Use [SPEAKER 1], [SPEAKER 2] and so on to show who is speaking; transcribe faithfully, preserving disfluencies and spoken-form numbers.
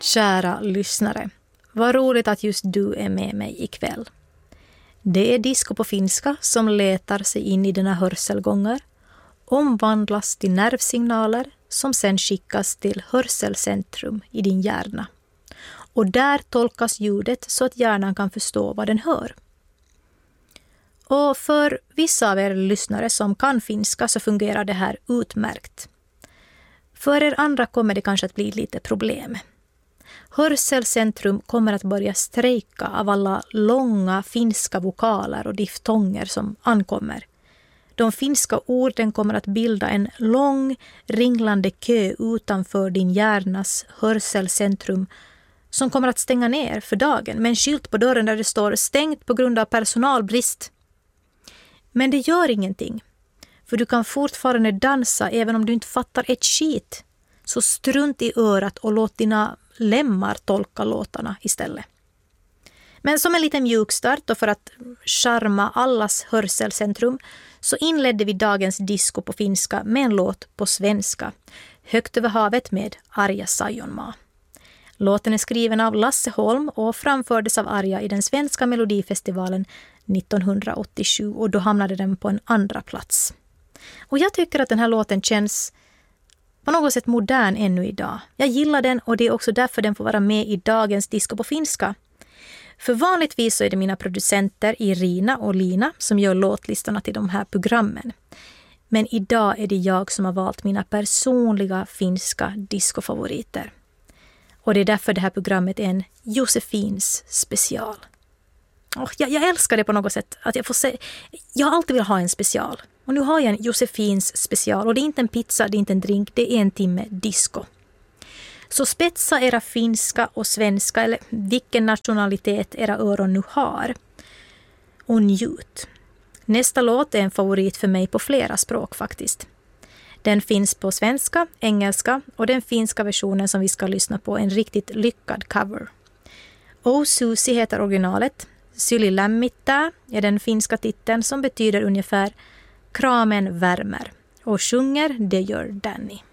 [SPEAKER 1] Kära lyssnare, vad roligt att just du är med mig ikväll. Det är disco på finska som letar sig in i dina hörselgångar, omvandlas till nervsignaler som sen skickas till hörselcentrum i din hjärna. Och där tolkas ljudet så att hjärnan kan förstå vad den hör. Och för vissa av er lyssnare som kan finska så fungerar det här utmärkt. För er andra kommer det kanske att bli lite problem. Hörselcentrum kommer att börja strejka av alla långa finska vokaler och diftonger som ankommer. De finska orden kommer att bilda en lång, ringlande kö utanför din hjärnas hörselcentrum som kommer att stänga ner för dagen med en skylt på dörren där det står stängt på grund av personalbrist. Men det gör ingenting, för du kan fortfarande dansa även om du inte fattar ett skit. Så strunt i örat och låt dina lemmar tolka låtarna istället. Men som en liten mjukstart och för att charma allas hörselcentrum så inledde vi dagens disco på finska med en låt på svenska, Högt över havet med Arja Saijonmaa. Låten är skriven av Lasse Holm och framfördes av Arja i den svenska melodifestivalen nittonhundraåttiosju och då hamnade den på en andra plats. Och jag tycker att den här låten känns på något sätt modern ännu idag. Jag gillar den och det är också därför den får vara med i dagens disco på finska. För vanligtvis så är det mina producenter Irina och Lina som gör låtlistorna till de här programmen. Men idag är det jag som har valt mina personliga finska discofavoriter. Och det är därför det här programmet är en Josefins special. Oh, jag, jag älskar det på något sätt. Att jag, får se, jag har alltid velat ha en special. Och nu har jag en Josefins special. Och det är inte en pizza, det är inte en drink, det är en timme disco. Så spetsa era finska och svenska eller vilken nationalitet era öron nu har. Och njut. Nästa låt är en favorit för mig på flera språk faktiskt. Den finns på svenska, engelska och den finska versionen som vi ska lyssna på en riktigt lyckad cover. Oh Susie heter originalet. Syli lämmittää är den finska titeln som betyder ungefär kramen värmer. Och sjunger det gör Danny.